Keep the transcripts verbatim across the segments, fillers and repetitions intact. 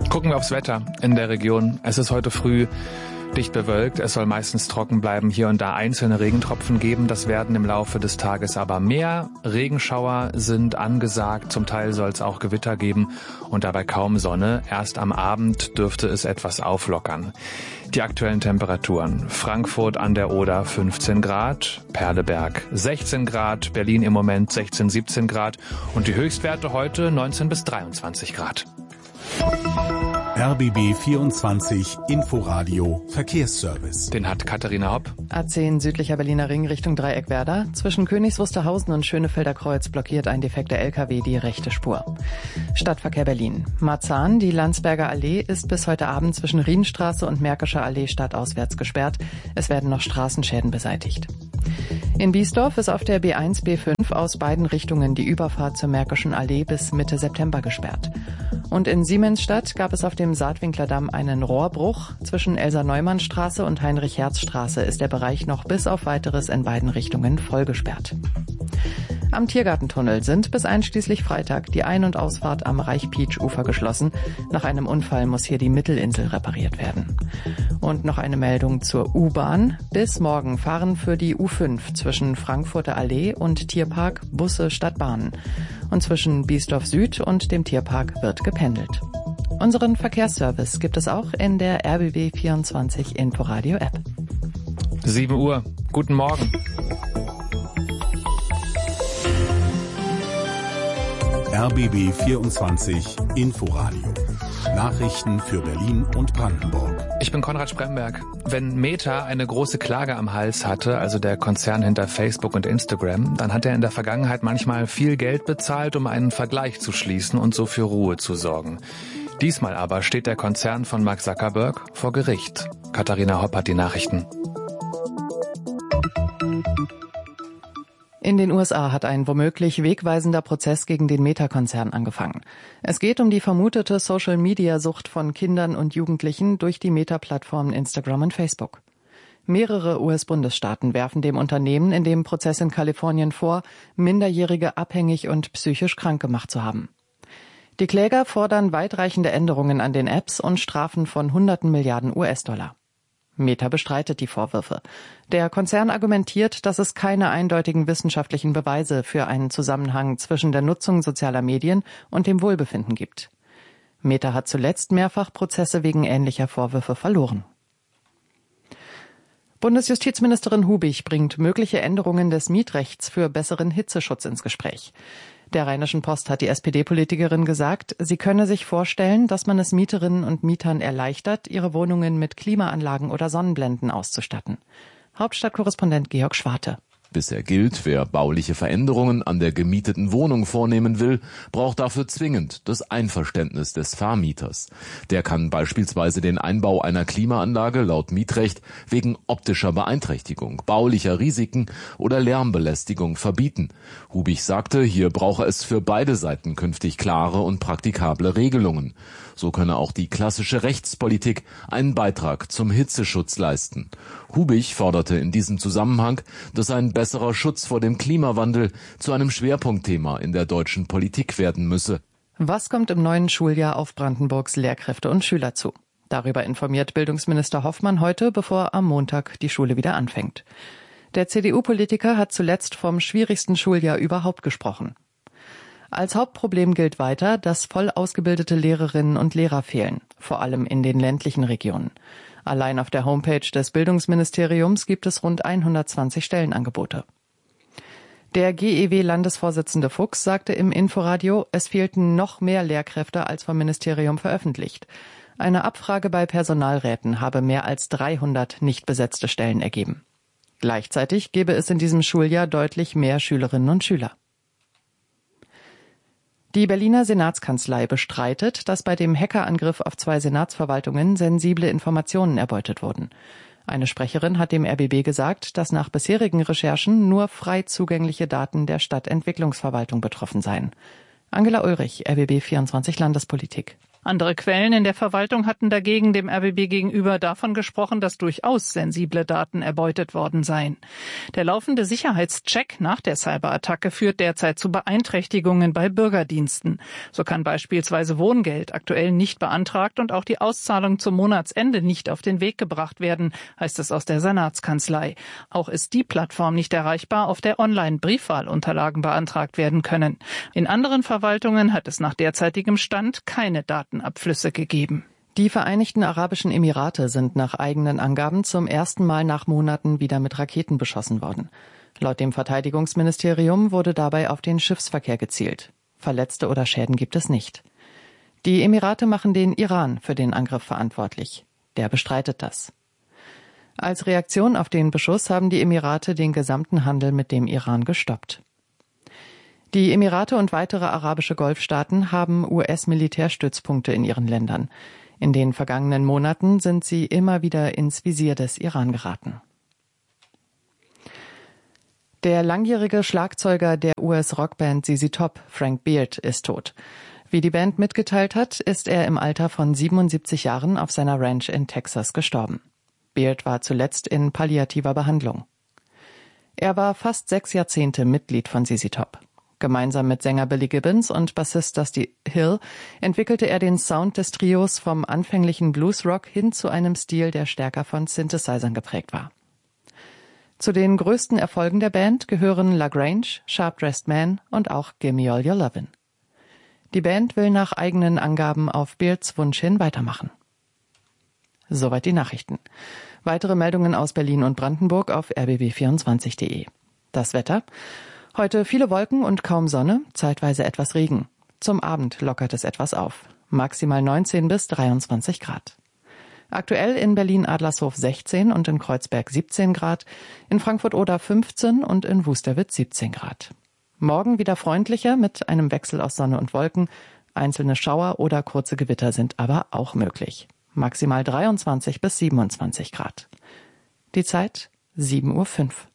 Gucken wir aufs Wetter in der Region. Es ist heute früh dicht bewölkt. Es soll meistens trocken bleiben. Hier und da einzelne Regentropfen geben. Das werden im Laufe des Tages aber mehr. Regenschauer sind angesagt. Zum Teil soll es auch Gewitter geben und dabei kaum Sonne. Erst am Abend dürfte es etwas auflockern. Die aktuellen Temperaturen. Frankfurt an der Oder fünfzehn Grad, Perleberg sechzehn Grad, Berlin im Moment sechzehn, siebzehn Grad und die Höchstwerte heute neunzehn bis dreiundzwanzig Grad. R B B vierundzwanzig Inforadio Verkehrsservice. Den hat Katharina Hopp. A zehn südlicher Berliner Ring Richtung Dreieck Werder. Zwischen Königs Wusterhausen und Schönefelder Kreuz blockiert ein defekter L K W die rechte Spur. Stadtverkehr Berlin. Marzahn, die Landsberger Allee, ist bis heute Abend zwischen Rienstraße und Märkischer Allee stadtauswärts gesperrt. Es werden noch Straßenschäden beseitigt. In Biesdorf ist auf der B eins B fünf aus beiden Richtungen die Überfahrt zur Märkischen Allee bis Mitte September gesperrt. Und in Siemensstadt gab es auf dem Saatwinkler Damm einen Rohrbruch. Zwischen Elsa-Neumann-Straße und Heinrich-Herz-Straße ist der Bereich noch bis auf Weiteres in beiden Richtungen voll gesperrt. Am Tiergartentunnel sind bis einschließlich Freitag die Ein- und Ausfahrt am Reich-Pietsch-Ufer geschlossen. Nach einem Unfall muss hier die Mittelinsel repariert werden. Und noch eine Meldung zur U-Bahn. Bis morgen fahren für die U fünf zwischen Frankfurter Allee und Tierpark Busse statt Bahnen. Und zwischen Biesdorf Süd und dem Tierpark wird gependelt. Unseren Verkehrsservice gibt es auch in der R B B vierundzwanzig Inforadio App. sieben Uhr. Guten Morgen. R B B vierundzwanzig Inforadio. Nachrichten für Berlin und Brandenburg. Ich bin Konrad Spremberg. Wenn Meta eine große Klage am Hals hatte, also der Konzern hinter Facebook und Instagram, dann hat er in der Vergangenheit manchmal viel Geld bezahlt, um einen Vergleich zu schließen und so für Ruhe zu sorgen. Diesmal aber steht der Konzern von Mark Zuckerberg vor Gericht. Katharina Hopp hat die Nachrichten. In den U S A hat ein womöglich wegweisender Prozess gegen den Meta-Konzern angefangen. Es geht um die vermutete Social-Media-Sucht von Kindern und Jugendlichen durch die Meta-Plattformen Instagram und Facebook. Mehrere U S-Bundesstaaten werfen dem Unternehmen in dem Prozess in Kalifornien vor, Minderjährige abhängig und psychisch krank gemacht zu haben. Die Kläger fordern weitreichende Änderungen an den Apps und Strafen von hunderten Milliarden U S-Dollar. Meta bestreitet die Vorwürfe. Der Konzern argumentiert, dass es keine eindeutigen wissenschaftlichen Beweise für einen Zusammenhang zwischen der Nutzung sozialer Medien und dem Wohlbefinden gibt. Meta hat zuletzt mehrfach Prozesse wegen ähnlicher Vorwürfe verloren. Bundesjustizministerin Hubig bringt mögliche Änderungen des Mietrechts für besseren Hitzeschutz ins Gespräch. Der Rheinischen Post hat die S P D-Politikerin gesagt, sie könne sich vorstellen, dass man es Mieterinnen und Mietern erleichtert, ihre Wohnungen mit Klimaanlagen oder Sonnenblenden auszustatten. Hauptstadtkorrespondent Georg Schwarte. Bisher gilt, wer bauliche Veränderungen an der gemieteten Wohnung vornehmen will, braucht dafür zwingend das Einverständnis des Vermieters. Der kann beispielsweise den Einbau einer Klimaanlage laut Mietrecht wegen optischer Beeinträchtigung, baulicher Risiken oder Lärmbelästigung verbieten. Hubig sagte, hier brauche es für beide Seiten künftig klare und praktikable Regelungen. So könne auch die klassische Rechtspolitik einen Beitrag zum Hitzeschutz leisten. Hubig forderte in diesem Zusammenhang, dass ein besserer Schutz vor dem Klimawandel zu einem Schwerpunktthema in der deutschen Politik werden müsse. Was kommt im neuen Schuljahr auf Brandenburgs Lehrkräfte und Schüler zu? Darüber informiert Bildungsminister Hoffmann heute, bevor am Montag die Schule wieder anfängt. Der C D U-Politiker hat zuletzt vom schwierigsten Schuljahr überhaupt gesprochen. Als Hauptproblem gilt weiter, dass voll ausgebildete Lehrerinnen und Lehrer fehlen, vor allem in den ländlichen Regionen. Allein auf der Homepage des Bildungsministeriums gibt es rund hundertzwanzig Stellenangebote. Der G E W-Landesvorsitzende Fuchs sagte im Inforadio, es fehlten noch mehr Lehrkräfte als vom Ministerium veröffentlicht. Eine Abfrage bei Personalräten habe mehr als dreihundert nicht besetzte Stellen ergeben. Gleichzeitig gebe es in diesem Schuljahr deutlich mehr Schülerinnen und Schüler. Die Berliner Senatskanzlei bestreitet, dass bei dem Hackerangriff auf zwei Senatsverwaltungen sensible Informationen erbeutet wurden. Eine Sprecherin hat dem R B B gesagt, dass nach bisherigen Recherchen nur frei zugängliche Daten der Stadtentwicklungsverwaltung betroffen seien. Angela Ulrich, R B B vierundzwanzig Landespolitik. Andere Quellen in der Verwaltung hatten dagegen dem R B B gegenüber davon gesprochen, dass durchaus sensible Daten erbeutet worden seien. Der laufende Sicherheitscheck nach der Cyberattacke führt derzeit zu Beeinträchtigungen bei Bürgerdiensten. So kann beispielsweise Wohngeld aktuell nicht beantragt und auch die Auszahlung zum Monatsende nicht auf den Weg gebracht werden, heißt es aus der Senatskanzlei. Auch ist die Plattform nicht erreichbar, auf der Online-Briefwahlunterlagen beantragt werden können. In anderen Verwaltungen hat es nach derzeitigem Stand keine Datenabflüsse gegeben. Die Vereinigten Arabischen Emirate sind nach eigenen Angaben zum ersten Mal nach Monaten wieder mit Raketen beschossen worden. Laut dem Verteidigungsministerium wurde dabei auf den Schiffsverkehr gezielt. Verletzte oder Schäden gibt es nicht. Die Emirate machen den Iran für den Angriff verantwortlich. Der bestreitet das. Als Reaktion auf den Beschuss haben die Emirate den gesamten Handel mit dem Iran gestoppt. Die Emirate und weitere arabische Golfstaaten haben U S-Militärstützpunkte in ihren Ländern. In den vergangenen Monaten sind sie immer wieder ins Visier des Iran geraten. Der langjährige Schlagzeuger der U S-Rockband Z Z Top, Frank Beard, ist tot. Wie die Band mitgeteilt hat, ist er im Alter von siebenundsiebzig Jahren auf seiner Ranch in Texas gestorben. Beard war zuletzt in palliativer Behandlung. Er war fast sechs Jahrzehnte Mitglied von Z Z Top. Gemeinsam mit Sänger Billy Gibbons und Bassist Dusty Hill entwickelte er den Sound des Trios vom anfänglichen Bluesrock hin zu einem Stil, der stärker von Synthesizern geprägt war. Zu den größten Erfolgen der Band gehören La Grange, Sharp Dressed Man und auch Gimme All Your Lovin'. Die Band will nach eigenen Angaben auf Beards Wunsch hin weitermachen. Soweit die Nachrichten. Weitere Meldungen aus Berlin und Brandenburg auf r b b vierundzwanzig punkt de. Das Wetter: Heute viele Wolken und kaum Sonne, zeitweise etwas Regen. Zum Abend lockert es etwas auf. Maximal neunzehn bis dreiundzwanzig Grad. Aktuell in Berlin-Adlershof sechzehn und in Kreuzberg siebzehn Grad, in Frankfurt-Oder fünfzehn und in Wusterwitz siebzehn Grad. Morgen wieder freundlicher mit einem Wechsel aus Sonne und Wolken. Einzelne Schauer oder kurze Gewitter sind aber auch möglich. Maximal dreiundzwanzig bis siebenundzwanzig Grad. Die Zeit sieben Uhr fünf.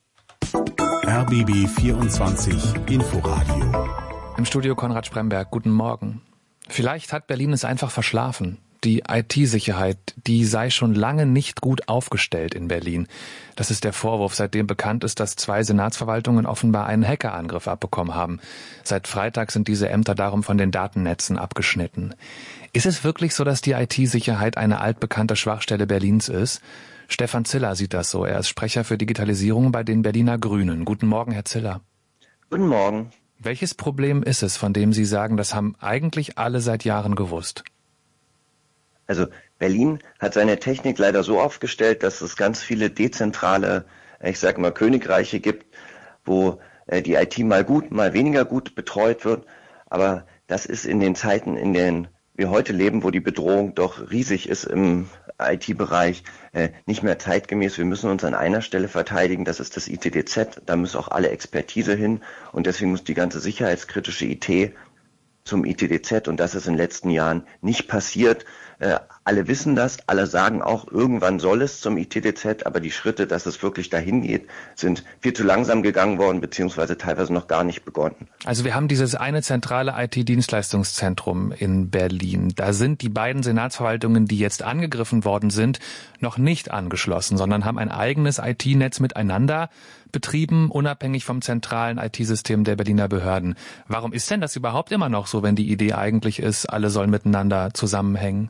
R B B vierundzwanzig Inforadio. Im Studio Konrad Spremberg, guten Morgen. Vielleicht hat Berlin es einfach verschlafen. Die I T-Sicherheit, die sei schon lange nicht gut aufgestellt in Berlin. Das ist der Vorwurf, seitdem bekannt ist, dass zwei Senatsverwaltungen offenbar einen Hackerangriff abbekommen haben. Seit Freitag sind diese Ämter darum von den Datennetzen abgeschnitten. Ist es wirklich so, dass die I T-Sicherheit eine altbekannte Schwachstelle Berlins ist? Stefan Ziller sieht das so. Er ist Sprecher für Digitalisierung bei den Berliner Grünen. Guten Morgen, Herr Ziller. Guten Morgen. Welches Problem ist es, von dem Sie sagen, das haben eigentlich alle seit Jahren gewusst? Also Berlin hat seine Technik leider so aufgestellt, dass es ganz viele dezentrale, ich sage mal Königreiche gibt, wo die I T mal gut, mal weniger gut betreut wird. Aber das ist in den Zeiten, in denen wir heute leben, wo die Bedrohung doch riesig ist im I T-Bereich, äh, nicht mehr zeitgemäß. Wir müssen uns an einer Stelle verteidigen, das ist das I T D Z, da muss auch alle Expertise hin und deswegen muss die ganze sicherheitskritische I T zum I T D Z und das ist in den letzten Jahren nicht passiert. Äh, alle wissen das, alle sagen auch, irgendwann soll es zum I T D Z, aber die Schritte, dass es wirklich dahin geht, sind viel zu langsam gegangen worden, beziehungsweise teilweise noch gar nicht begonnen. Also wir haben dieses eine zentrale I T-Dienstleistungszentrum in Berlin. Da sind die beiden Senatsverwaltungen, die jetzt angegriffen worden sind, noch nicht angeschlossen, sondern haben ein eigenes I T-Netz miteinander betrieben, unabhängig vom zentralen I T-System der Berliner Behörden. Warum ist denn das überhaupt immer noch so, wenn die Idee eigentlich ist, alle sollen miteinander zusammenhängen?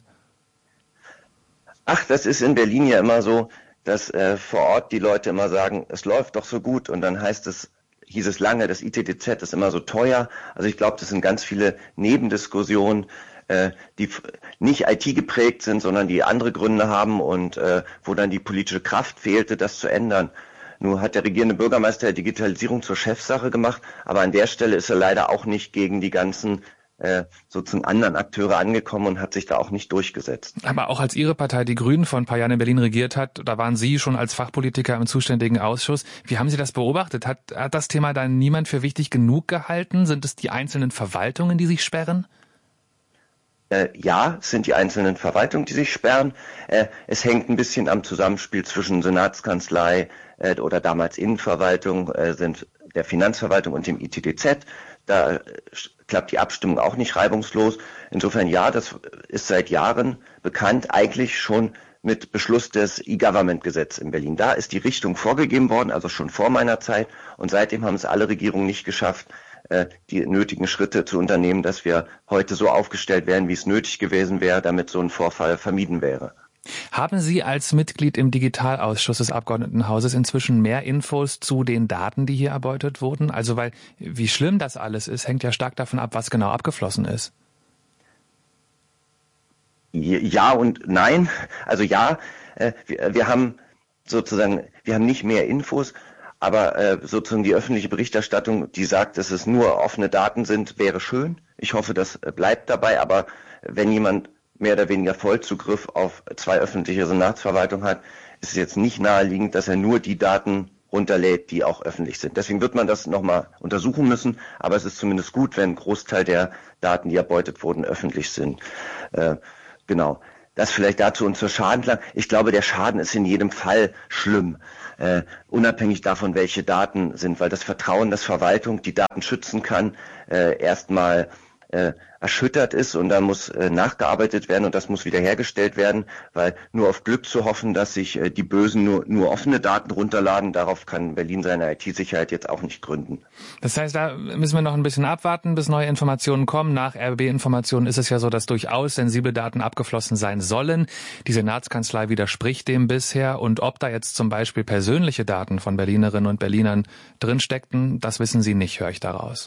Ach, das ist in Berlin ja immer so, dass äh, vor Ort die Leute immer sagen, es läuft doch so gut und dann heißt es, hieß es lange, das I T D Z ist immer so teuer. Also ich glaube, das sind ganz viele Nebendiskussionen, äh, die nicht I T geprägt sind, sondern die andere Gründe haben und äh, wo dann die politische Kraft fehlte, das zu ändern. Nur hat der regierende Bürgermeister der Digitalisierung zur Chefsache gemacht, aber an der Stelle ist er leider auch nicht gegen die ganzen äh, sozusagen anderen Akteure angekommen und hat sich da auch nicht durchgesetzt. Aber auch als Ihre Partei, die Grünen, vor ein paar Jahren in Berlin regiert hat, da waren Sie schon als Fachpolitiker im zuständigen Ausschuss. Wie haben Sie das beobachtet? Hat, hat das Thema dann niemand für wichtig genug gehalten? Sind es die einzelnen Verwaltungen, die sich sperren? Äh, ja, es sind die einzelnen Verwaltungen, die sich sperren. Äh, es hängt ein bisschen am Zusammenspiel zwischen Senatskanzlei äh, oder damals Innenverwaltung, äh, sind der Finanzverwaltung und dem I T D Z. Da äh, klappt die Abstimmung auch nicht reibungslos. Insofern ja, das ist seit Jahren bekannt, eigentlich schon mit Beschluss des E-Government-Gesetzes in Berlin. Da ist die Richtung vorgegeben worden, also schon vor meiner Zeit. Und seitdem haben es alle Regierungen nicht geschafft, die nötigen Schritte zu unternehmen, dass wir heute so aufgestellt wären, wie es nötig gewesen wäre, damit so ein Vorfall vermieden wäre. Haben Sie als Mitglied im Digitalausschuss des Abgeordnetenhauses inzwischen mehr Infos zu den Daten, die hier erbeutet wurden? Also weil, wie schlimm das alles ist, hängt ja stark davon ab, was genau abgeflossen ist. Ja und nein. Also ja, wir, wir haben sozusagen, wir haben nicht mehr Infos, aber äh, sozusagen die öffentliche Berichterstattung, die sagt, dass es nur offene Daten sind, wäre schön. Ich hoffe, das bleibt dabei. Aber wenn jemand mehr oder weniger Vollzugriff auf zwei öffentliche Senatsverwaltungen hat, ist es jetzt nicht naheliegend, dass er nur die Daten runterlädt, die auch öffentlich sind. Deswegen wird man das nochmal untersuchen müssen. Aber es ist zumindest gut, wenn ein Großteil der Daten, die erbeutet wurden, öffentlich sind. Äh, genau. Das vielleicht dazu und zur Schadenklage. Ich glaube, der Schaden ist in jedem Fall schlimm, äh, unabhängig davon, welche Daten sind, weil das Vertrauen, dass Verwaltung die Daten schützen kann, äh, erstmal äh, erschüttert ist und da muss äh, nachgearbeitet werden und das muss wiederhergestellt werden, weil nur auf Glück zu hoffen, dass sich äh, die Bösen nur, nur offene Daten runterladen, darauf kann Berlin seine I T-Sicherheit jetzt auch nicht gründen. Das heißt, da müssen wir noch ein bisschen abwarten, bis neue Informationen kommen. Nach R B B-Informationen ist es ja so, dass durchaus sensible Daten abgeflossen sein sollen. Die Senatskanzlei widerspricht dem bisher und ob da jetzt zum Beispiel persönliche Daten von Berlinerinnen und Berlinern drinsteckten, das wissen Sie nicht, höre ich daraus.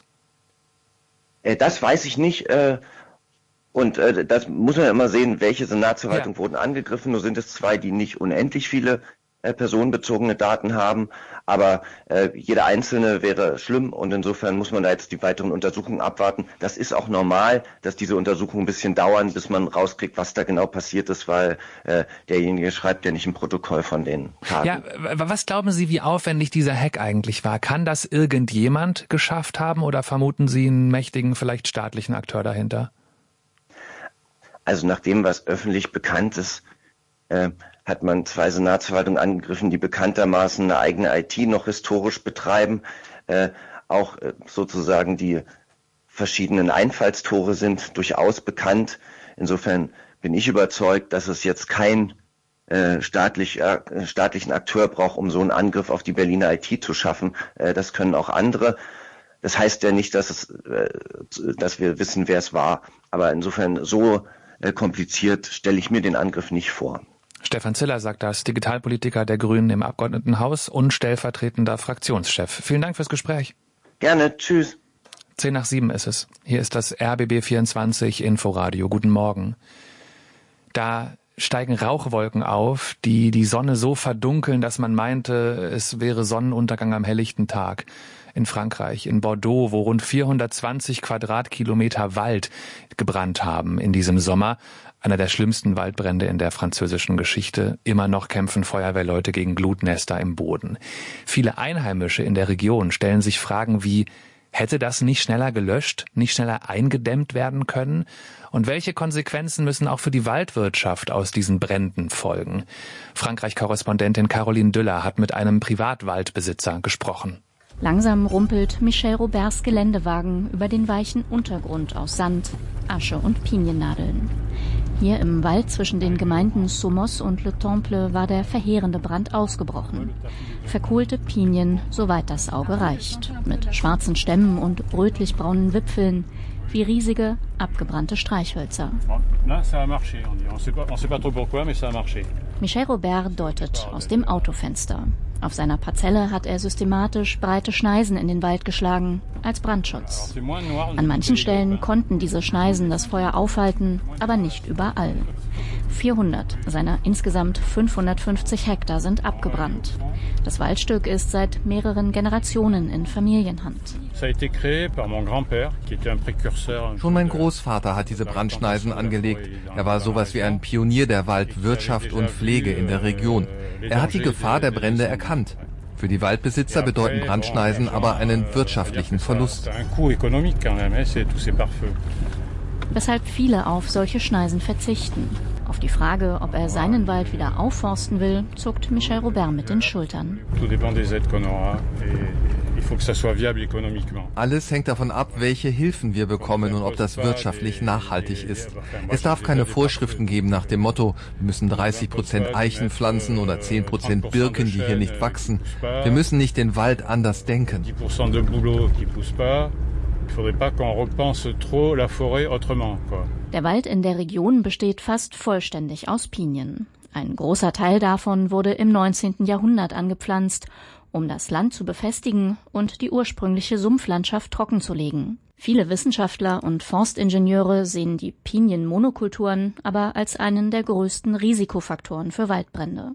Das weiß ich nicht und das muss man immer sehen, welche Senatsverwaltungen ja. wurden angegriffen. Nur sind es zwei, die nicht unendlich viele personenbezogene Daten haben, aber jeder einzelne wäre schlimm und insofern muss man da jetzt die weiteren Untersuchungen abwarten. Das ist auch normal, dass diese Untersuchungen ein bisschen dauern, bis man rauskriegt, was da genau passiert ist, weil äh, derjenige schreibt ja nicht ein Protokoll von den Taten. Ja, was glauben Sie, wie aufwendig dieser Hack eigentlich war? Kann das irgendjemand geschafft haben oder vermuten Sie einen mächtigen, vielleicht staatlichen Akteur dahinter? Also nach dem, was öffentlich bekannt ist, äh, hat man zwei Senatsverwaltungen angegriffen, die bekanntermaßen eine eigene I T noch historisch betreiben, äh, auch äh, sozusagen die verschiedenen Einfallstore sind durchaus bekannt. Insofern bin ich überzeugt, dass es jetzt kein äh, staatlich, äh, staatlichen Akteur braucht, um so einen Angriff auf die Berliner I T zu schaffen. Äh, das können auch andere. Das heißt ja nicht, dass es, äh, dass wir wissen, wer es war. Aber insofern so äh, kompliziert stelle ich mir den Angriff nicht vor. Stefan Ziller sagt das, Digitalpolitiker der Grünen im Abgeordnetenhaus und stellvertretender Fraktionschef. Vielen Dank fürs Gespräch. Gerne, tschüss. Zehn nach sieben ist es. Hier ist das R B B vierundzwanzig Inforadio. Guten Morgen. Da steigen Rauchwolken auf, die die Sonne so verdunkeln, dass man meinte, es wäre Sonnenuntergang am helllichten Tag. In Frankreich, in Bordeaux, wo rund vierhundertzwanzig Quadratkilometer Wald gebrannt haben in diesem Sommer. Einer der schlimmsten Waldbrände in der französischen Geschichte. Immer noch kämpfen Feuerwehrleute gegen Glutnester im Boden. Viele Einheimische in der Region stellen sich Fragen wie, hätte das nicht schneller gelöscht, nicht schneller eingedämmt werden können? Und welche Konsequenzen müssen auch für die Waldwirtschaft aus diesen Bränden folgen? Frankreich-Korrespondentin Caroline Düller hat mit einem Privatwaldbesitzer gesprochen. Langsam rumpelt Michel Roberts Geländewagen über den weichen Untergrund aus Sand, Asche und Piniennadeln. Hier im Wald zwischen den Gemeinden Somos und Le Temple war der verheerende Brand ausgebrochen. Verkohlte Pinien, soweit das Auge reicht, mit schwarzen Stämmen und rötlich-braunen Wipfeln, wie riesige, abgebrannte Streichhölzer. Michel Robert deutet aus dem Autofenster. Auf seiner Parzelle hat er systematisch breite Schneisen in den Wald geschlagen, als Brandschutz. An manchen Stellen konnten diese Schneisen das Feuer aufhalten, aber nicht überall. vierhundert seiner insgesamt fünfhundertfünfzig Hektar sind abgebrannt. Das Waldstück ist seit mehreren Generationen in Familienhand. Schon mein Großvater hat diese Brandschneisen angelegt. Er war sowas wie ein Pionier der Waldwirtschaft und Pflege in der Region. Er hat die Gefahr der Brände erkannt. Für die Waldbesitzer bedeuten Brandschneisen aber einen wirtschaftlichen Verlust. Weshalb viele auf solche Schneisen verzichten. Auf die Frage, ob er seinen Wald wieder aufforsten will, zuckt Michel Robert mit den Schultern. Alles hängt davon ab, welche Hilfen wir bekommen und ob das wirtschaftlich nachhaltig ist. Es darf keine Vorschriften geben nach dem Motto, wir müssen dreißig Prozent Eichen pflanzen oder zehn Prozent Birken, die hier nicht wachsen. Wir müssen nicht den Wald anders denken. Der Wald in der Region besteht fast vollständig aus Pinien. Ein großer Teil davon wurde im neunzehnten Jahrhundert angepflanzt, um das Land zu befestigen und die ursprüngliche Sumpflandschaft trockenzulegen. Viele Wissenschaftler und Forstingenieure sehen die Pinienmonokulturen aber als einen der größten Risikofaktoren für Waldbrände.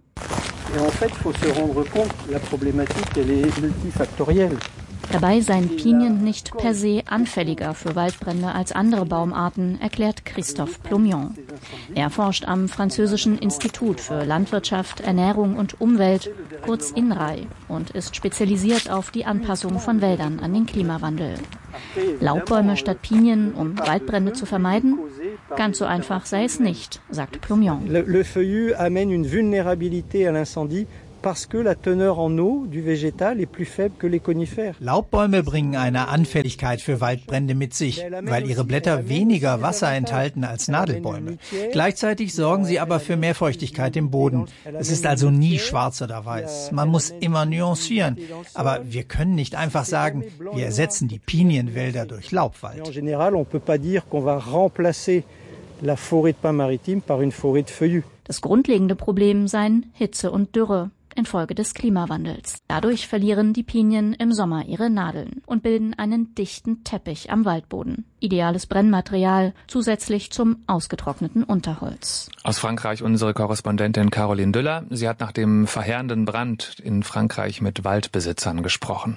Dabei seien Pinien nicht per se anfälliger für Waldbrände als andere Baumarten, erklärt Christophe Plomion. Er forscht am französischen Institut für Landwirtschaft, Ernährung und Umwelt, kurz INRAE, und ist spezialisiert auf die Anpassung von Wäldern an den Klimawandel. Laubbäume statt Pinien, um Waldbrände zu vermeiden? Ganz so einfach sei es nicht, sagt Plomion. Le feuillu amène une vulnérabilité à l'incendie. Parce que la teneur en eau du végétal est plus faible que les conifères. Laubbäume bringen eine Anfälligkeit für Waldbrände mit sich, weil ihre Blätter weniger Wasser enthalten als Nadelbäume. Gleichzeitig sorgen sie aber für mehr Feuchtigkeit im Boden. Es ist also nie schwarz oder weiß. Man muss immer nuancieren. Aber wir können nicht einfach sagen, wir ersetzen die Pinienwälder durch Laubwald. En général, on peut pas dire qu'on va remplacer la forêt de pins maritime par une forêt de feuillus. Das grundlegende Problem seien Hitze und Dürre infolge des Klimawandels. Dadurch verlieren die Pinien im Sommer ihre Nadeln und bilden einen dichten Teppich am Waldboden. Ideales Brennmaterial zusätzlich zum ausgetrockneten Unterholz. Aus Frankreich unsere Korrespondentin Caroline Düller. Sie hat nach dem verheerenden Brand in Frankreich mit Waldbesitzern gesprochen.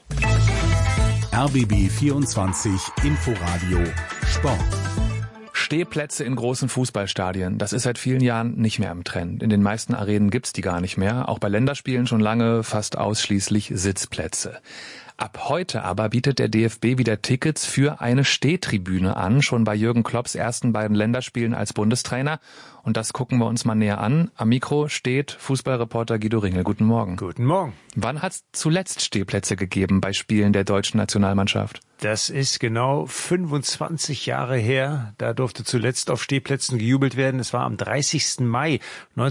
R B B vierundzwanzig Inforadio Sport. Stehplätze in großen Fußballstadien, das ist seit vielen Jahren nicht mehr im Trend. In den meisten Arenen gibt's die gar nicht mehr. Auch bei Länderspielen schon lange fast ausschließlich Sitzplätze. Ab heute aber bietet der D F B wieder Tickets für eine Stehtribüne an, schon bei Jürgen Klopps ersten beiden Länderspielen als Bundestrainer. Und das gucken wir uns mal näher an. Am Mikro steht Fußballreporter Guido Ringel. Guten Morgen. Guten Morgen. Wann hat's zuletzt Stehplätze gegeben bei Spielen der deutschen Nationalmannschaft? Das ist genau fünfundzwanzig Jahre her. Da durfte zuletzt auf Stehplätzen gejubelt werden. Es war am dreißigsten Mai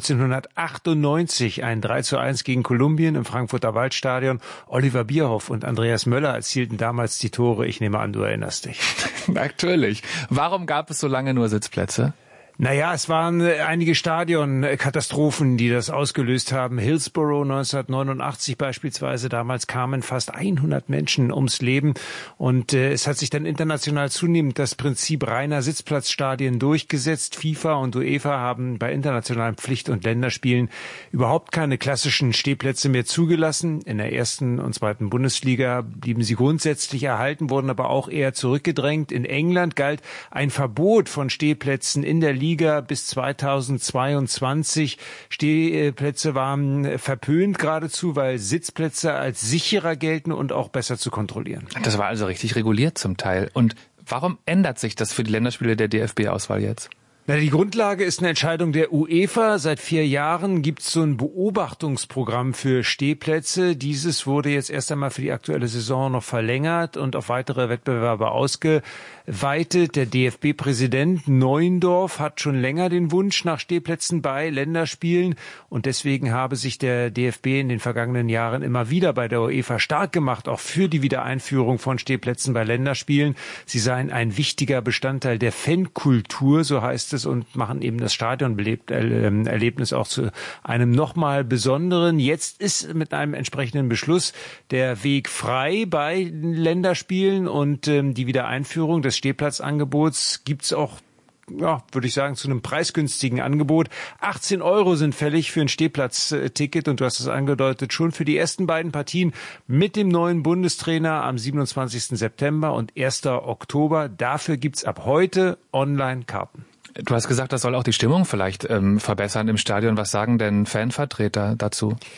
neunzehnhundertachtundneunzig ein drei zu eins gegen Kolumbien im Frankfurter Waldstadion. Oliver Bierhoff und Andreas Möller erzielten damals die Tore. Ich nehme an, du erinnerst dich. Natürlich. Warum gab es so lange nur Sitzplätze? Naja, es waren einige Stadionkatastrophen, die das ausgelöst haben. Hillsborough neunzehnhundertneunundachtzig beispielsweise. Damals kamen fast hundert Menschen ums Leben. Und äh, es hat sich dann international zunehmend das Prinzip reiner Sitzplatzstadien durchgesetzt. FIFA und UEFA haben bei internationalen Pflicht- und Länderspielen überhaupt keine klassischen Stehplätze mehr zugelassen. In der ersten und zweiten Bundesliga blieben sie grundsätzlich erhalten, wurden aber auch eher zurückgedrängt. In England galt ein Verbot von Stehplätzen in der Liga bis zweitausendzweiundzwanzig. Stehplätze waren verpönt geradezu, weil Sitzplätze als sicherer gelten und auch besser zu kontrollieren. Das war also richtig reguliert zum Teil. Und warum ändert sich das für die Länderspiele der D F B-Auswahl jetzt? Na, die Grundlage ist eine Entscheidung der UEFA. Seit vier Jahren gibt es so ein Beobachtungsprogramm für Stehplätze. Dieses wurde jetzt erst einmal für die aktuelle Saison noch verlängert und auf weitere Wettbewerbe ausgeweitet. Der D F B-Präsident Neuendorf hat schon länger den Wunsch nach Stehplätzen bei Länderspielen und deswegen habe sich der D F B in den vergangenen Jahren immer wieder bei der UEFA stark gemacht, auch für die Wiedereinführung von Stehplätzen bei Länderspielen. Sie seien ein wichtiger Bestandteil der Fankultur, so heißt es, und machen eben das Stadionerlebnis auch zu einem nochmal besonderen. Jetzt ist mit einem entsprechenden Beschluss der Weg frei bei Länderspielen und ähm, die Wiedereinführung des Stehplatzangebots gibt's auch, ja, würde ich sagen, zu einem preisgünstigen Angebot. achtzehn Euro sind fällig für ein Stehplatzticket und du hast es angedeutet, schon für die ersten beiden Partien mit dem neuen Bundestrainer am siebenundzwanzigsten September und ersten Oktober. Dafür gibt's ab heute Online-Karten. Du hast gesagt, das soll auch die Stimmung vielleicht ähm, verbessern im Stadion. Was sagen denn Fanvertreter dazu?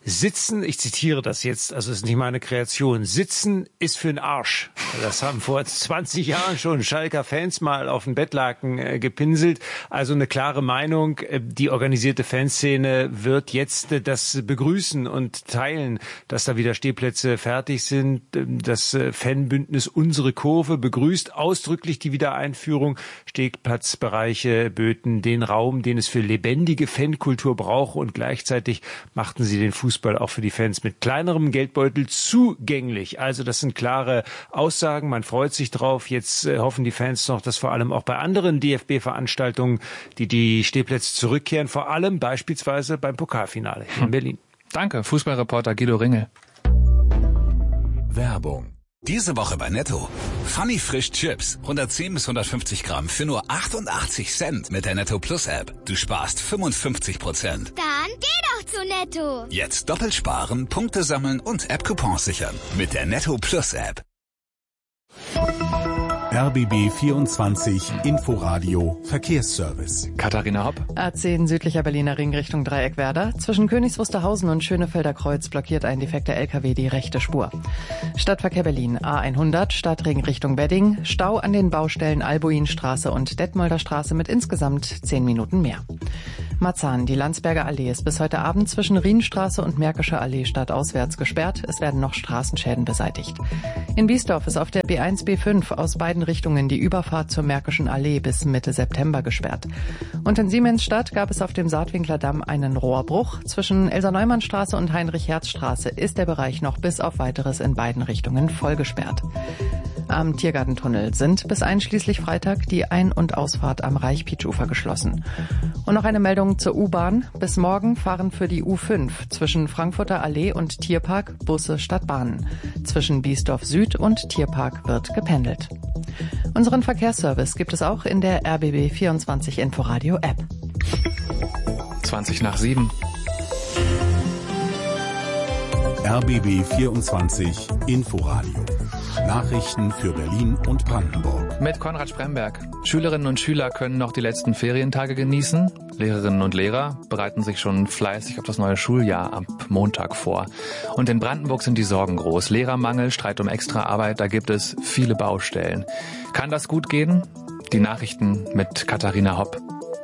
Sitzen, ich zitiere das jetzt, also es ist nicht meine Kreation, Sitzen ist für den Arsch. Das haben vor zwanzig Jahren schon Schalker Fans mal auf den Bettlaken äh, gepinselt. Also eine klare Meinung, die organisierte Fanszene wird jetzt äh, das begrüßen und teilen, dass da wieder Stehplätze fertig sind. Das äh, Fanbündnis Unsere Kurve begrüßt ausdrücklich die Wiedereinführung. Stehplatzbereiche böten den Raum, den es für lebendige Fankultur braucht, und gleichzeitig machten sie den Fußball Fußball auch für die Fans mit kleinerem Geldbeutel zugänglich. Also das sind klare Aussagen, man freut sich drauf. Jetzt äh, hoffen die Fans noch, dass vor allem auch bei anderen D F B-Veranstaltungen die die Stehplätze zurückkehren, vor allem beispielsweise beim Pokalfinale hier in Berlin. Danke, Fußballreporter Guido Ringel. Werbung. Diese Woche bei Netto. Funny Frisch Chips. hundertzehn bis hundertfünfzig Gramm für nur achtundachtzig Cent mit der Netto Plus App. Du sparst fünfundfünfzig Prozent. Dann geh doch zu Netto. Jetzt doppelt sparen, Punkte sammeln und App-Coupons sichern. Mit der Netto Plus App. R B B vierundzwanzig Inforadio Verkehrsservice. Katharina Hopp. A zehn südlicher Berliner Ring Richtung Dreieckwerder. Zwischen Königs Wusterhausen und Schönefelder Kreuz blockiert ein defekter L K W die rechte Spur. Stadtverkehr Berlin A hundert Stadtring Richtung Wedding. Stau an den Baustellen Albuinstraße und Detmolder Straße mit insgesamt zehn Minuten mehr. Marzahn, die Landsberger Allee ist bis heute Abend zwischen Rienstraße und Märkische Allee stadtauswärts gesperrt. Es werden noch Straßenschäden beseitigt. In Biesdorf ist auf der B eins B fünf aus beiden Richtungen die Überfahrt zur Märkischen Allee bis Mitte September gesperrt. Und in Siemensstadt gab es auf dem Saatwinkler Damm einen Rohrbruch. Zwischen Elsa-Neumann-Straße und Heinrich-Herz-Straße ist der Bereich noch bis auf Weiteres in beiden Richtungen voll gesperrt. Am Tiergartentunnel sind bis einschließlich Freitag die Ein- und Ausfahrt am Reich-Pietsch-Ufer geschlossen. Und noch eine Meldung zur U-Bahn. Bis morgen fahren für die U fünf zwischen Frankfurter Allee und Tierpark Busse statt Bahnen. Zwischen Biesdorf Süd und Tierpark wird gependelt. Unseren Verkehrsservice gibt es auch in der R B B vierundzwanzig Inforadio App. zwanzig nach sieben. R B B vierundzwanzig Inforadio. Nachrichten für Berlin und Brandenburg. Mit Konrad Spremberg. Schülerinnen und Schüler können noch die letzten Ferientage genießen. Lehrerinnen und Lehrer bereiten sich schon fleißig auf das neue Schuljahr ab Montag vor. Und in Brandenburg sind die Sorgen groß. Lehrermangel, Streit um Extraarbeit, da gibt es viele Baustellen. Kann das gut gehen? Die Nachrichten mit Katharina Hopp.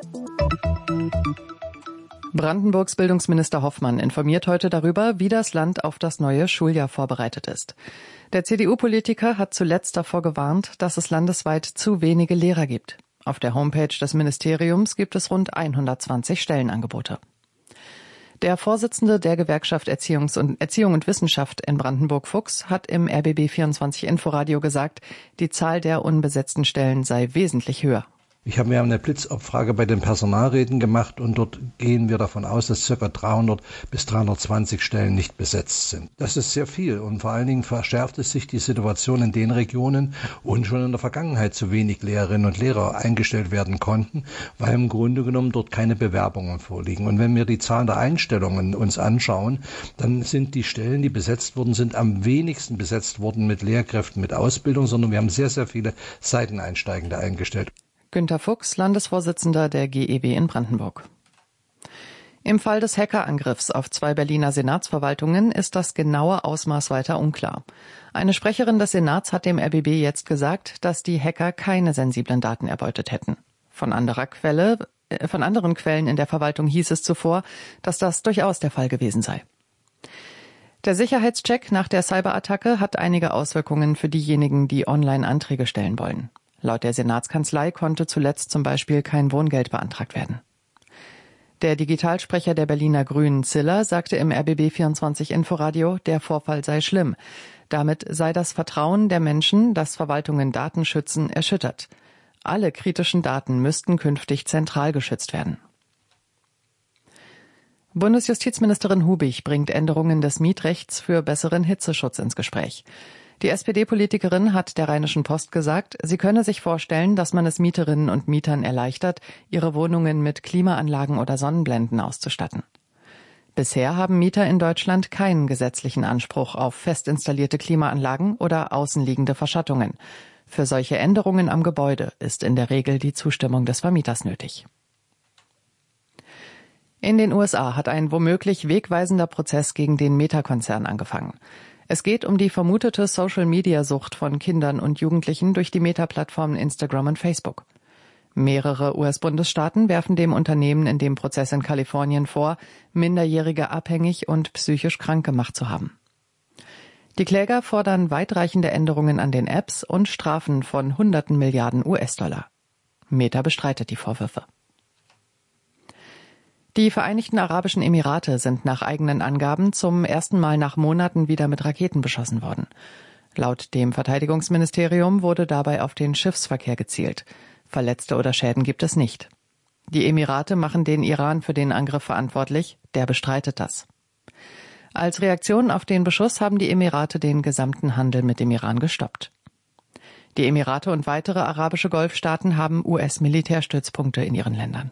Brandenburgs Bildungsminister Hoffmann informiert heute darüber, wie das Land auf das neue Schuljahr vorbereitet ist. Der C D U-Politiker hat zuletzt davor gewarnt, dass es landesweit zu wenige Lehrer gibt. Auf der Homepage des Ministeriums gibt es rund hundertzwanzig Stellenangebote. Der Vorsitzende der Gewerkschaft Erziehungs- und Erziehung und Wissenschaft in Brandenburg-Fuchs hat im R B B vierundzwanzig Inforadio gesagt, die Zahl der unbesetzten Stellen sei wesentlich höher. Ich habe mir eine Blitzabfrage bei den Personalräten gemacht und dort gehen wir davon aus, dass ca. dreihundert bis dreihundertzwanzig Stellen nicht besetzt sind. Das ist sehr viel und vor allen Dingen verschärft es sich die Situation in den Regionen, wo schon in der Vergangenheit zu wenig Lehrerinnen und Lehrer eingestellt werden konnten, weil im Grunde genommen dort keine Bewerbungen vorliegen. Und wenn wir die Zahlen der Einstellungen uns anschauen, dann sind die Stellen, die besetzt wurden, sind am wenigsten besetzt worden mit Lehrkräften mit Ausbildung, sondern wir haben sehr, sehr viele Seiteneinsteigende eingestellt. Günter Fuchs, Landesvorsitzender der G E W in Brandenburg. Im Fall des Hackerangriffs auf zwei Berliner Senatsverwaltungen ist das genaue Ausmaß weiter unklar. Eine Sprecherin des Senats hat dem R B B jetzt gesagt, dass die Hacker keine sensiblen Daten erbeutet hätten. Von anderer Quelle, äh, von anderen Quellen in der Verwaltung hieß es zuvor, dass das durchaus der Fall gewesen sei. Der Sicherheitscheck nach der Cyberattacke hat einige Auswirkungen für diejenigen, die Online-Anträge stellen wollen. Laut der Senatskanzlei konnte zuletzt zum Beispiel kein Wohngeld beantragt werden. Der Digitalsprecher der Berliner Grünen Ziller sagte im R B B vierundzwanzig Inforadio, der Vorfall sei schlimm. Damit sei das Vertrauen der Menschen, dass Verwaltungen Daten schützen, erschüttert. Alle kritischen Daten müssten künftig zentral geschützt werden. Bundesjustizministerin Hubig bringt Änderungen des Mietrechts für besseren Hitzeschutz ins Gespräch. Die S P D-Politikerin hat der Rheinischen Post gesagt, sie könne sich vorstellen, dass man es Mieterinnen und Mietern erleichtert, ihre Wohnungen mit Klimaanlagen oder Sonnenblenden auszustatten. Bisher haben Mieter in Deutschland keinen gesetzlichen Anspruch auf fest installierte Klimaanlagen oder außenliegende Verschattungen. Für solche Änderungen am Gebäude ist in der Regel die Zustimmung des Vermieters nötig. In den U S A hat ein womöglich wegweisender Prozess gegen den Meta-Konzern angefangen. Es geht um die vermutete Social-Media-Sucht von Kindern und Jugendlichen durch die Meta-Plattformen Instagram und Facebook. Mehrere U S-Bundesstaaten werfen dem Unternehmen in dem Prozess in Kalifornien vor, Minderjährige abhängig und psychisch krank gemacht zu haben. Die Kläger fordern weitreichende Änderungen an den Apps und Strafen von hunderten Milliarden U S-Dollar. Meta bestreitet die Vorwürfe. Die Vereinigten Arabischen Emirate sind nach eigenen Angaben zum ersten Mal nach Monaten wieder mit Raketen beschossen worden. Laut dem Verteidigungsministerium wurde dabei auf den Schiffsverkehr gezielt. Verletzte oder Schäden gibt es nicht. Die Emirate machen den Iran für den Angriff verantwortlich, der bestreitet das. Als Reaktion auf den Beschuss haben die Emirate den gesamten Handel mit dem Iran gestoppt. Die Emirate und weitere arabische Golfstaaten haben U S-Militärstützpunkte in ihren Ländern.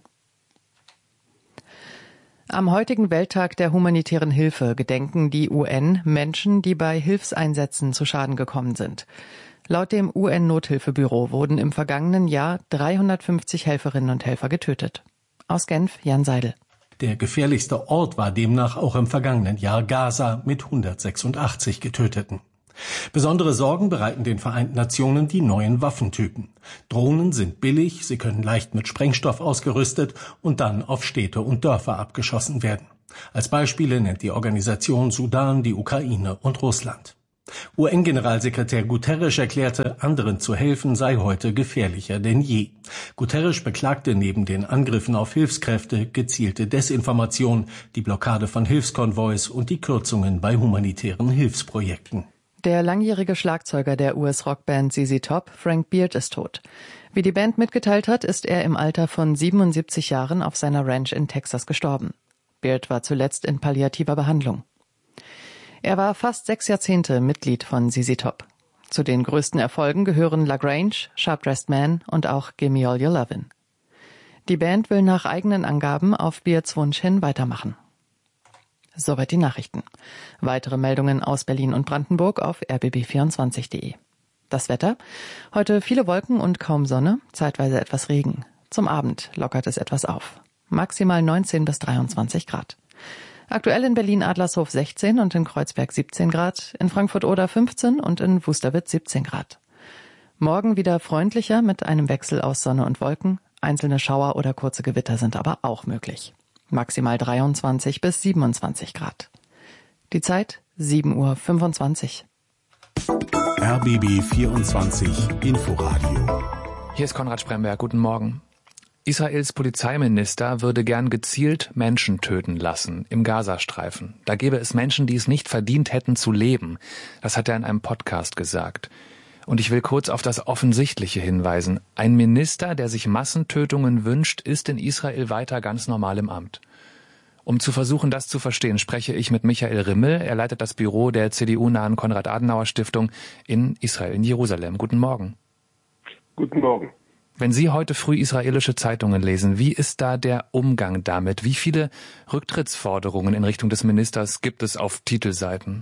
Am heutigen Welttag der humanitären Hilfe gedenken die U N Menschen, die bei Hilfseinsätzen zu Schaden gekommen sind. Laut dem U N-Nothilfebüro wurden im vergangenen Jahr dreihundertfünfzig Helferinnen und Helfer getötet. Aus Genf, Jan Seidel. Der gefährlichste Ort war demnach auch im vergangenen Jahr Gaza mit hundertsechsundachtzig Getöteten. Besondere Sorgen bereiten den Vereinten Nationen die neuen Waffentypen. Drohnen sind billig, sie können leicht mit Sprengstoff ausgerüstet und dann auf Städte und Dörfer abgeschossen werden. Als Beispiele nennt die Organisation Sudan, die Ukraine und Russland. U N-Generalsekretär Guterres erklärte, anderen zu helfen sei heute gefährlicher denn je. Guterres beklagte neben den Angriffen auf Hilfskräfte gezielte Desinformation, die Blockade von Hilfskonvois und die Kürzungen bei humanitären Hilfsprojekten. Der langjährige Schlagzeuger der U S-Rockband Z Z Top, Frank Beard, ist tot. Wie die Band mitgeteilt hat, ist er im Alter von siebenundsiebzig Jahren auf seiner Ranch in Texas gestorben. Beard war zuletzt in palliativer Behandlung. Er war fast sechs Jahrzehnte Mitglied von Z Z Top. Zu den größten Erfolgen gehören La Grange, Sharp Dressed Man und auch Gimme All Your Lovin'. Die Band will nach eigenen Angaben auf Beards Wunsch hin weitermachen. Soweit die Nachrichten. Weitere Meldungen aus Berlin und Brandenburg auf r b b vierundzwanzig punkt d e. Das Wetter? Heute viele Wolken und kaum Sonne, zeitweise etwas Regen. Zum Abend lockert es etwas auf. Maximal neunzehn bis dreiundzwanzig Grad. Aktuell in Berlin-Adlershof sechzehn und in Kreuzberg siebzehn Grad, in Frankfurt-Oder fünfzehn und in Wusterwitz siebzehn Grad. Morgen wieder freundlicher mit einem Wechsel aus Sonne und Wolken. Einzelne Schauer oder kurze Gewitter sind aber auch möglich. Maximal dreiundzwanzig bis siebenundzwanzig Grad. Die Zeit sieben Uhr fünfundzwanzig. R B B vierundzwanzig Inforadio. Hier ist Konrad Spremberg. Guten Morgen. Israels Polizeiminister würde gern gezielt Menschen töten lassen im Gazastreifen. Da gäbe es Menschen, die es nicht verdient hätten zu leben. Das hat er in einem Podcast gesagt. Und ich will kurz auf das Offensichtliche hinweisen. Ein Minister, der sich Massentötungen wünscht, ist in Israel weiter ganz normal im Amt. Um zu versuchen, das zu verstehen, spreche ich mit Michael Rimmel. Er leitet das Büro der C D U-nahen Konrad-Adenauer-Stiftung in Israel, in Jerusalem. Guten Morgen. Guten Morgen. Wenn Sie heute früh israelische Zeitungen lesen, wie ist da der Umgang damit? Wie viele Rücktrittsforderungen in Richtung des Ministers gibt es auf Titelseiten?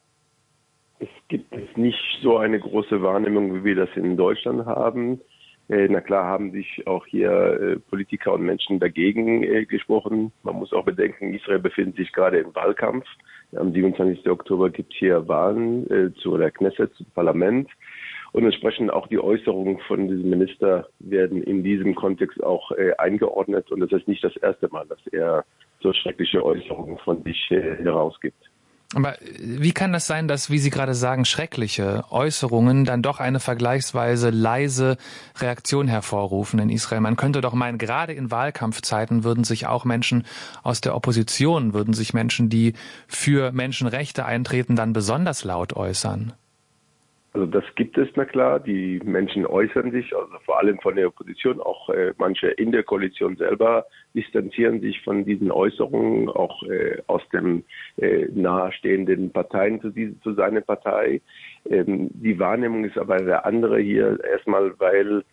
Es gibt es nicht so eine große Wahrnehmung, wie wir das in Deutschland haben. Äh, na klar haben sich auch hier äh, Politiker und Menschen dagegen äh, gesprochen. Man muss auch bedenken, Israel befindet sich gerade im Wahlkampf. Am siebenundzwanzigsten Oktober gibt es hier Wahlen äh, zu der Knesset, zum Parlament. Und entsprechend auch die Äußerungen von diesem Minister werden in diesem Kontext auch äh, eingeordnet. Und das ist nicht das erste Mal, dass er so schreckliche Äußerungen von sich äh, herausgibt. Aber wie kann das sein, dass, wie Sie gerade sagen, schreckliche Äußerungen dann doch eine vergleichsweise leise Reaktion hervorrufen in Israel? Man könnte doch meinen, gerade in Wahlkampfzeiten würden sich auch Menschen aus der Opposition, würden sich Menschen, die für Menschenrechte eintreten, dann besonders laut äußern. Also das gibt es, na klar. Die Menschen äußern sich, also vor allem von der Opposition, auch äh, manche in der Koalition selber distanzieren sich von diesen Äußerungen, auch äh, aus den äh, nahestehenden Parteien zu, diese, zu seiner Partei. Ähm, die Wahrnehmung ist aber der andere hier erstmal, weil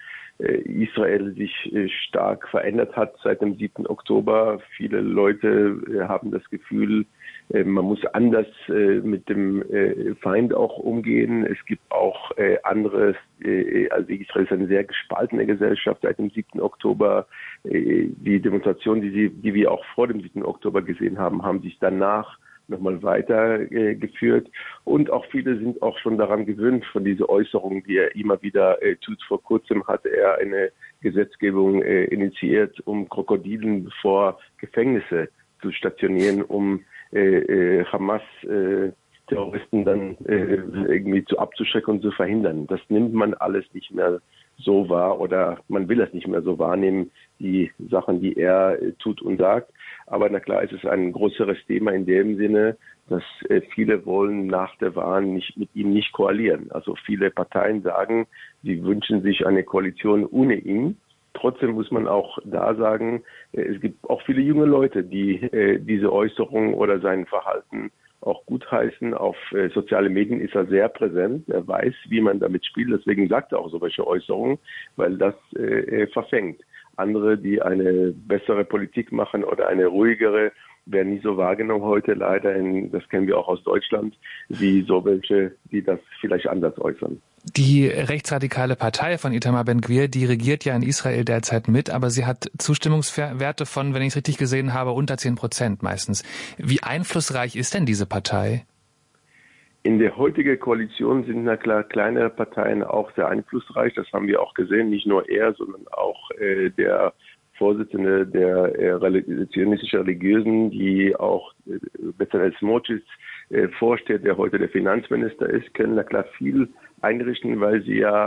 Israel sich stark verändert hat seit dem siebten Oktober. Viele Leute haben das Gefühl, man muss anders mit dem Feind auch umgehen. Es gibt auch andere, also Israel ist eine sehr gespaltene Gesellschaft seit dem siebten Oktober. Die Demonstrationen, die, sie, die wir auch vor dem siebten Oktober gesehen haben, haben sich danach nochmal weitergeführt. Und auch viele sind auch schon daran gewöhnt von dieser Äußerung, die er immer wieder äh, tut. Vor kurzem hat er eine Gesetzgebung äh, initiiert, um Krokodilen vor Gefängnisse zu stationieren, um äh, äh, Hamas äh, Terroristen dann äh, irgendwie zu abzuschrecken und zu verhindern. Das nimmt man alles nicht mehr so wahr oder man will es nicht mehr so wahrnehmen, die Sachen, die er äh, tut und sagt. Aber na klar, es ist ein größeres Thema in dem Sinne, dass äh, viele wollen nach der Wahl nicht mit ihm nicht koalieren. Also viele Parteien sagen, sie wünschen sich eine Koalition ohne ihn. Trotzdem muss man auch da sagen, äh, es gibt auch viele junge Leute, die äh, diese Äußerung oder sein Verhalten auch gutheißen. Auf äh, soziale Medien ist er sehr präsent. Er weiß, wie man damit spielt. Deswegen sagt er auch solche Äußerungen, weil das äh, verfängt. Andere, die eine bessere Politik machen oder eine ruhigere, werden nicht so wahrgenommen heute leider. In, das kennen wir auch aus Deutschland, wie so welche, die das vielleicht anders äußern. Die rechtsradikale Partei von Itamar Ben-Gvir, die regiert ja in Israel derzeit mit, aber sie hat Zustimmungswerte von, wenn ich es richtig gesehen habe, unter zehn Prozent meistens. Wie einflussreich ist denn diese Partei? In der heutigen Koalition sind na klar kleinere Parteien auch sehr einflussreich. Das haben wir auch gesehen, nicht nur er, sondern auch äh, der Vorsitzende der äh, zionistischen Religiösen, die auch äh, Bezalel Smotrich äh, vorsteht, der heute der Finanzminister ist, können na klar viel einrichten, weil sie ja